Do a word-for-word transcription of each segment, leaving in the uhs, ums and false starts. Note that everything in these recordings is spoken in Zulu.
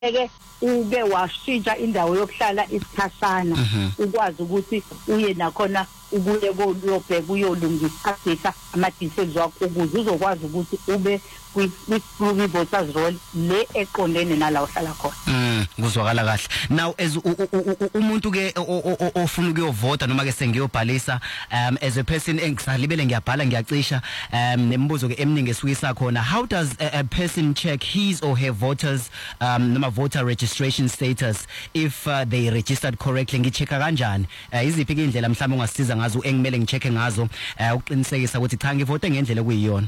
ke ube washintsha indawo yokuhlala isikhashana ukwazi ukuthi uye nakhona ubuye kuyobheka uyolungisa ama-details wakho ukuze uzokwazi ukuthi ube kwi-voters roll le eqondene nala uhlala khona. Mm, kuzwakala kahle. Now as umuntu ke ofuna ukuyovota noma ke sengiyobhalisa um as a person engisalibele ngiyabhala ngiyacisha um nemibuzo ke eminingi esukisa khona, how does a, a person check his or her voters um noma voter registration status if uh, they registered correctly? Ngichecka kanjani? Uh, iziphi ke indlela mhlawumbe ungasiza ngazo engimele ngichecke ngazo uh, uqinisekisa ukuthi cha ngivote ngendlela kuyiyona?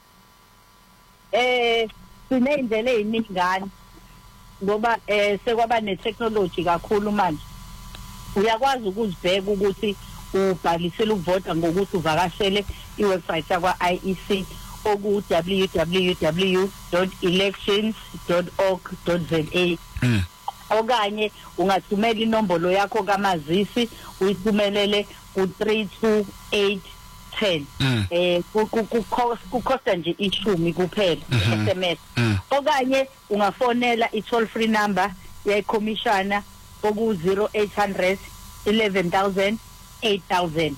Eh sinendlela eziningana ngoba eh sekwaba netechnology kakhulu manje. Uyakwazi ukuzibheka ukuthi ubhalisela ukuvota ngokuthi uvakashele iwebsite yakwa I E C oku w w w dot elections dot org dot z a. Mm. Okanye ungathumela inombolo yakho kamazisi uyithumelele ku three two eight ten. Eh kukhosta nje ishumi kuphela S M S. Okanye ungafonela i toll free number ye commissioner oku zero eight hundred eleven thousand eight thousand.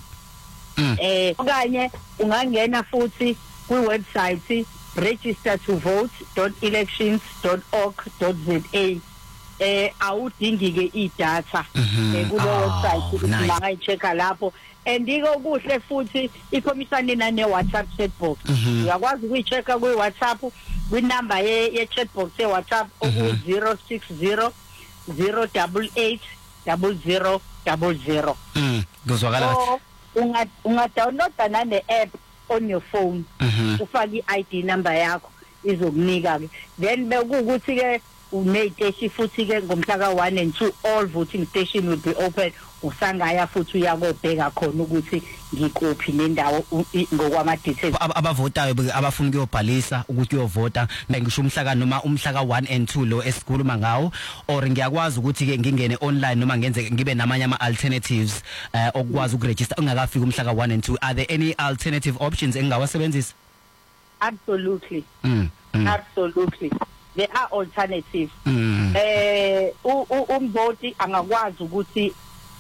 Eh okanye ungangena futhi ku website register to vote dot elections dot org dot z a. Eh awudingi ke idatha eh kulo website ungayichecka lapho. Andiko kuhle futhi ikhomishana nane WhatsApp chatbox. Uyakwazi ukuyichecka ku WhatsApp kwi number ye ye chatbox ye WhatsApp oku zero six zero zero eight eight zero zero zero zero. Mm, kuzwakala. Unga unga download nane app on your phone. Ufaka i I D number yakho izokunika ke. Then bekukuthi ke uneyiteshi futhi ke ngomhla ka one and two all voting station will be open. Usangaya futhi uyakobheka khona ukuthi ngikuphi nendawo ngokwama details. Abavotayo abafuna ukuyobhalisa ukuthi uyovota ngisho umhlaka noma umhlaka one and two lo esikhuluma ngawo, or ngiyakwazi ukuthi ke ngingene online noma ngenze ngibe namanye ama alternatives uh, okwazi ukuregister ungakafika umhlaka one and two. Are there any alternative options engawasebenzisa? Absolutely. Mm, mm. Absolutely. There are alternatives. Mm. Eh umvoti angakwazi ukuthi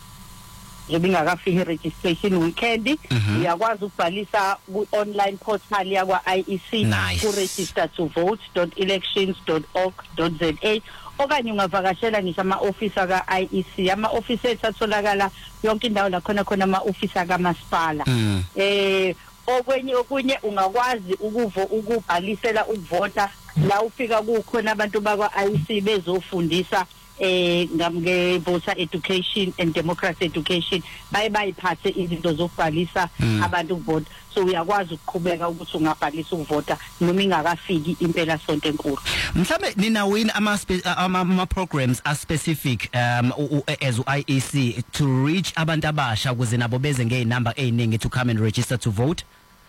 ngibingakafika registration weekend uyakwazi ukubhalisa ku online portal yakwa I E C ku register to vote dot elections dot org dot z a. Okanye ungavakashela ngisho ama office aka I E C, ama office ethatholakala yonke indawo la khona khona ama office aka masipala. Eh okwenye okunye ungakwazi ukuvo ukubhalisela ukuvota la ufika kukhona abantu bakwa I E C bezofundisa eh ngamge voter education and democracy education baye bayiphathe izinto zokubhalisa abantu ukuvota, so uyakwazi ukuqhubeka ukuthi ungabhalisa ukuvota noma ingakafiki impela sonto enkulu. Mhlambe nina win ama ama programs are specific um as I E C to reach abantu abasha ukuze nabo beze ngeinumber eziningi to come and register to vote?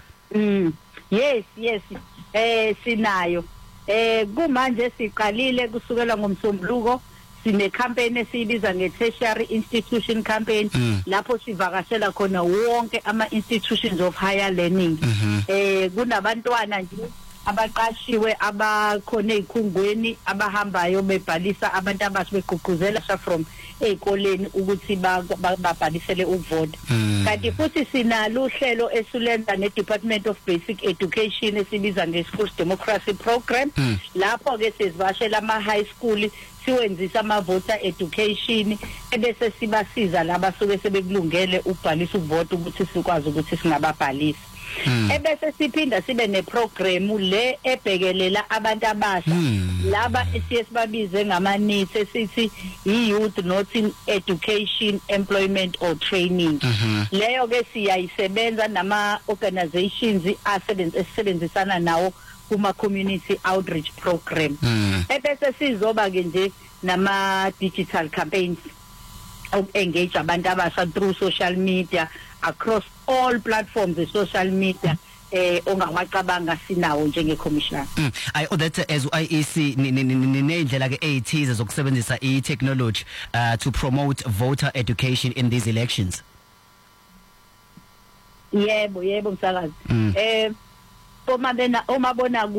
Mm yes yes eh sinayo eh kumanje siqalile kusukela ngomsombuluko sine campaign esibiza nge-tertiary institution campaign lapho sivakashela khona wonke ama institutions of higher learning. Eh kunabantwana nje abaqashiwe abakhona ezikhungweni abahambayo bebhalisa abantu abasibeqhuquzela from ezikoleni ukuthi babhalisele ukuvota. Kanti futhi sinalo uhlelo esulenza ne-Department of Basic Education esibiza nge-Schools Democracy Program. Lapho ke sizivashela ama high school siwenzisa ama voter education ebese sibasiza laba sobe sebekulungele ukubhalisa ukuvota ukuthi sikwazi ukuthi singababhalisa. Ebese siphinda sibe neprogram le ebhekelela abantu abasha laba esiyesibabize ngama needs esithi youth not in education, employment or training. Leyo ke siyayisebenza nama organizations asebenzisana nawo kuma community outreach program. Ebese sizoba ke nje nama digital campaigns of engage abantu abasha through social media across all platforms of social media. Eh ongawacabanga sinawo njenge commissioner. Mm. I oh that as I E C ninendlela ke eighties zokusebenzisa I technology uh, to promote voter education in these elections. Yebo yebo msakazi. Eh omabena omabona